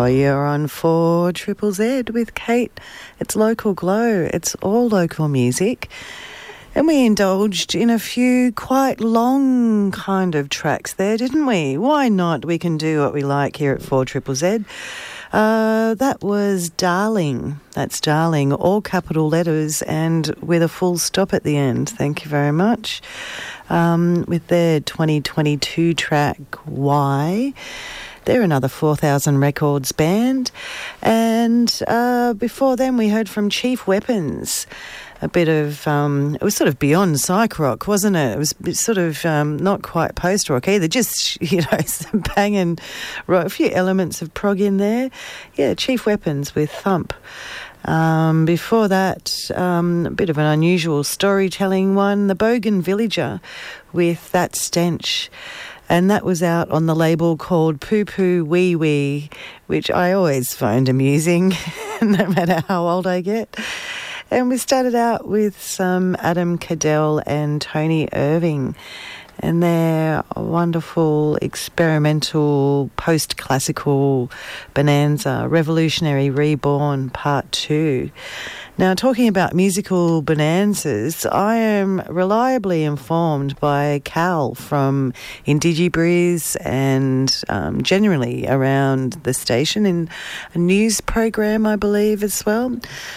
you're on 4 Triple Z with Kate. It's Local Glow. It's all local music. And we indulged in a few quite long kind of tracks there, didn't we? Why not? We can do what we like here at 4 Triple Z. That was Darling. That's Darling, all capital letters and with a full stop at the end. Thank you very much. With their 2022 track, Why. They're another 4,000 Records band. And before them we heard from Chief Weapons. A bit of, it was sort of beyond psych rock, wasn't it? It was sort of not quite post-rock either, just, some banging, a few elements of prog in there. Yeah, Chief Weapons with Thump. Before that, a bit of an unusual storytelling one, The Bogan Villager with That Stench. And that was out on the label called Poo Poo Wee Wee, which I always find amusing, no matter how old I get. And we started out with some Adam Cadell and Tony Irving and their wonderful experimental post-classical bonanza, Revolutionary Reborn Part 2. Now, talking about musical bonanzas, I am reliably informed by Cal from IndigiBreeze and generally around the station in a news program, I believe, as well.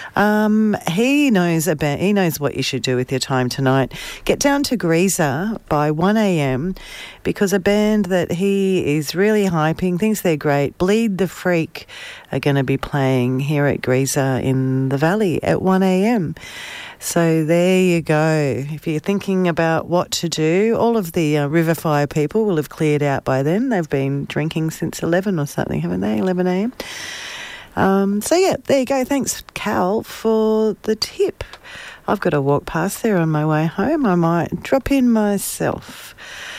He knows what you should do with your time tonight. Get down to Greaser by 1 a.m. because a band that he is really hyping, thinks they're great, Bleed the Freak, are going to be playing here at Greaser in the Valley at 1 a.m. So there you go. If you're thinking about what to do, all of the Riverfire people will have cleared out by then. They've been drinking since 11 or something, haven't they? 11 a.m. So yeah, there you go. Thanks, Cal, for the tip. I've got to walk past there on my way home. I might drop in myself.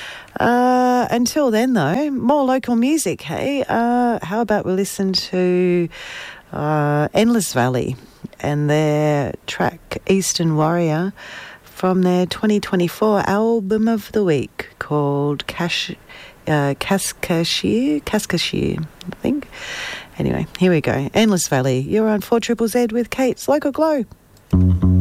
Until then, though, more local music, hey? How about we listen to Endless Valley and their track Eastern Warrior from their 2024 album of the week called Kaskashir, I think. Anyway, here we go. Endless Valley. You're on 4 Triple Z with Kate's Local Glow.